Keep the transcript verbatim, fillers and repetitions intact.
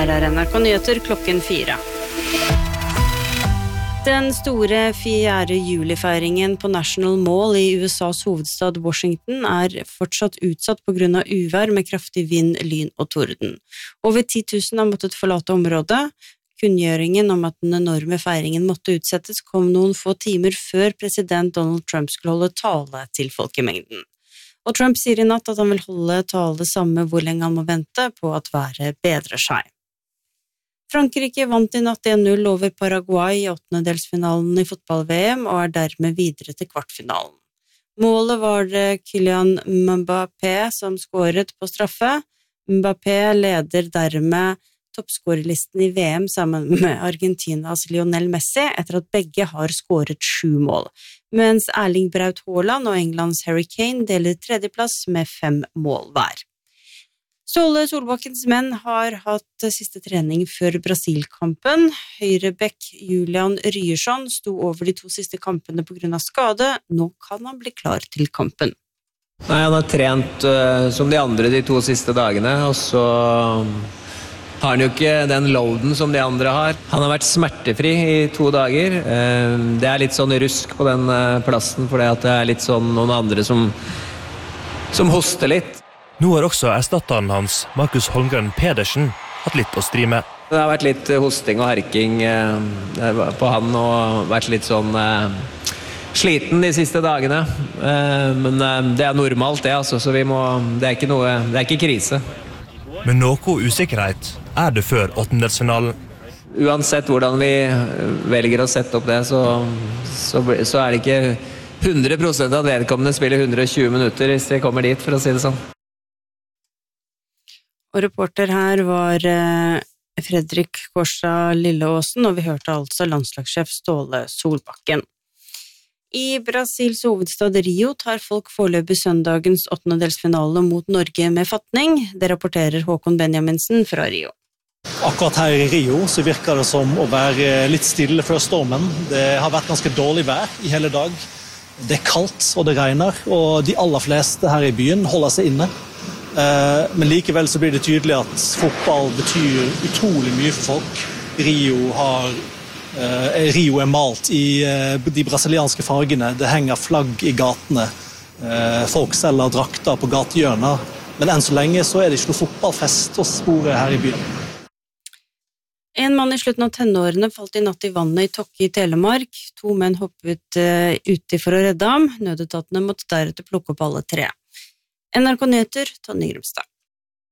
Her er N R K Nyheter klokken fire. Den store fjerde juli-feiringen på National Mall i U S A's hovedstad Washington er fortsatt utsatt på grunn av uvær med kraftig vind, lyn og torden. Over ti tusen har måttet forlate området. Kunngjøringen om at den enorme feiringen måtte utsettes kom noen få timer før president Donald Trump skulle holde tale til folkemengden. Og Trump sier i natt at han vil holde tale samme hvor lenge han må vente på at været bedrer seg. Frankrike vant i natt en null over Paraguay i åttendedelsfinalen i fotball-V M og er dermed videre til kvartfinalen. Målet var det Kylian Mbappé som skåret på straffe. Mbappé leder dermed toppskårerlisten i V M sammen med Argentinas Lionel Messi etter at begge har skåret sju mål, mens Erling Braut Haaland og Englands Harry Kane deler tredjeplass med fem mål hver. Ståle Solbakkens menn har hatt siste trening før Brasil-kampen. Høyrebekk Julian Ryerson sto over de to siste kampene på grunn av skade. Nå kan han bli klar til kampen. Nei, han har trent uh, som de andre de to siste dagene, og så har han jo ikke den loaden som de andre har. Han har vært smertefri i to dager. Uh, det er litt sånn rusk på den uh, plassen, for det er litt sånn noen andre som, som hoster litt. Nå har også erstatteren hans, Markus Holmgren Pedersen, hatt litt å stri med. Det har vært litt hosting og harking eh, på han, og vært litt sånn eh, sliten de siste dagene. Eh, men eh, det er normalt det, altså, så vi må, det er ikke noe, det er ikke krise. Men noe usikkerhet er det før åttendedelsfinalen. Uansett hvordan vi velger å sette opp det, så, så, så er det ikke hundre prosent av vedkommende spiller hundre og tjue minutter hvis de kommer dit, for å si det sånn. Og reporter her var Fredrik Korsa Lilleåsen, og vi hørte altså landslagssjef Ståle Solbakken. I Brasils hovedstad Rio tar folk foreløpig søndagens åttendedelsfinale mot Norge med fatning. Det rapporterer Håkon Benjaminsen fra Rio. Akkurat her i Rio så virker det som å være litt stille før stormen. Det har vært ganske dårlig vær i hele dag. Det er kaldt og det regner, og de aller fleste her i byen holder seg inne. Men likevel så blir det tydelig at fotball betyr utrolig mye for folk. Rio, har, Rio er malt i de brasilianske fargene. Det henger flagg i gatene. Folk selger drakter på gatehjørner. Men enn så lenge så er det ikke noe fotballfest å spore her i byen. En mann i slutten av tenårene falt i natt i vannet i Tokke i Telemark. To menn hoppet uh, uti for å redde ham. Nødetatene måtte deretter plukke opp alle tre. N R K Nyheter, Tonje Grumstad.